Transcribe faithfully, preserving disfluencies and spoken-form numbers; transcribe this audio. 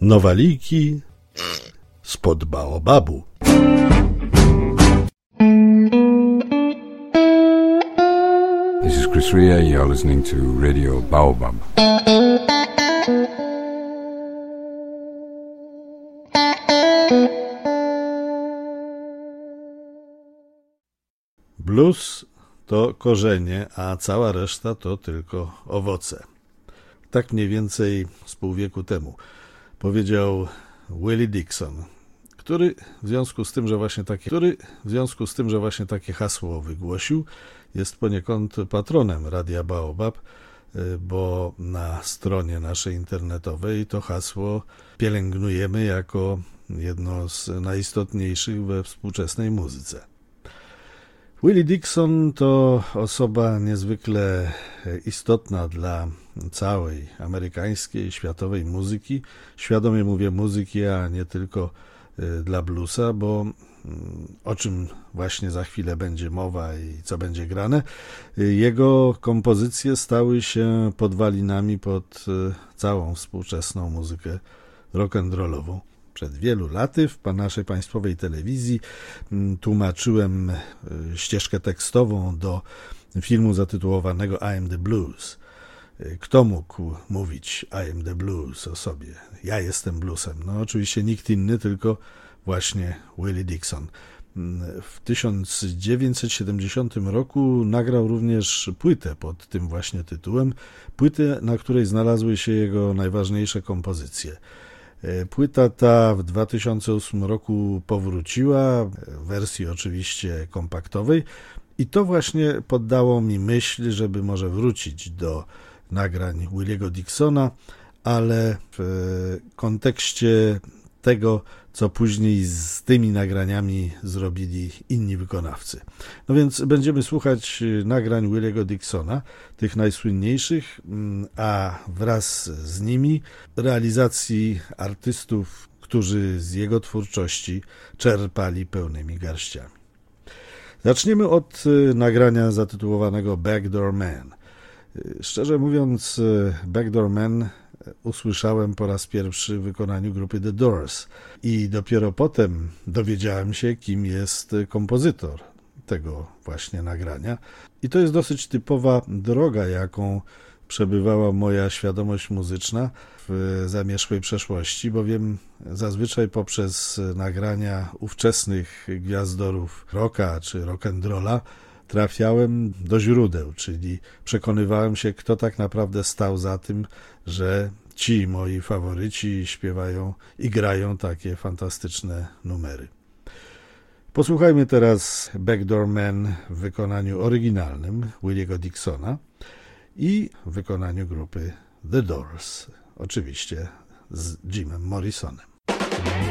Nowaliki spod baobabu. This is Chris Rea, you're listening to Radio Baobab. Blues to korzenie, a cała reszta to tylko owoce. Tak mniej więcej z pół wieku temu powiedział Willie Dixon, który w związku z tym, że właśnie takie, który w związku z tym, że właśnie takie hasło wygłosił, jest poniekąd patronem Radia Baobab, bo na stronie naszej internetowej to hasło pielęgnujemy jako jedno z najistotniejszych we współczesnej muzyce. Willie Dixon to osoba niezwykle istotna dla całej amerykańskiej, światowej muzyki. Świadomie mówię muzyki, a nie tylko dla bluesa, bo o czym właśnie za chwilę będzie mowa i co będzie grane, jego kompozycje stały się podwalinami pod całą współczesną muzykę rock'n'rollową. Przed wielu laty w naszej państwowej telewizji tłumaczyłem ścieżkę tekstową do filmu zatytułowanego I am the Blues. Kto mógł mówić I am the Blues o sobie? Ja jestem bluesem. No oczywiście nikt inny, tylko właśnie Willie Dixon. W tysiąc dziewięćset siedemdziesiątym roku nagrał również płytę pod tym właśnie tytułem. Płytę, na której znalazły się jego najważniejsze kompozycje. Płyta ta w dwa tysiące ósmym roku powróciła, w wersji oczywiście kompaktowej, i to właśnie poddało mi myśl, żeby może wrócić do nagrań Williego Dixona, ale w kontekście tego, co później z tymi nagraniami zrobili inni wykonawcy. No więc będziemy słuchać nagrań Williego Dixona, tych najsłynniejszych, a wraz z nimi realizacji artystów, którzy z jego twórczości czerpali pełnymi garściami. Zaczniemy od nagrania zatytułowanego Backdoor Man. Szczerze mówiąc, Backdoor Man usłyszałem po raz pierwszy w wykonaniu grupy The Doors i dopiero potem dowiedziałem się, kim jest kompozytor tego właśnie nagrania. I to jest dosyć typowa droga, jaką przebywała moja świadomość muzyczna w zamierzchłej przeszłości, bowiem zazwyczaj poprzez nagrania ówczesnych gwiazdorów rocka czy rock'n'rolla trafiałem do źródeł, czyli przekonywałem się, kto tak naprawdę stał za tym, że ci moi faworyci śpiewają i grają takie fantastyczne numery. Posłuchajmy teraz Backdoor Man w wykonaniu oryginalnym Williego Dixona i w wykonaniu grupy The Doors, oczywiście z Jimem Morrisonem.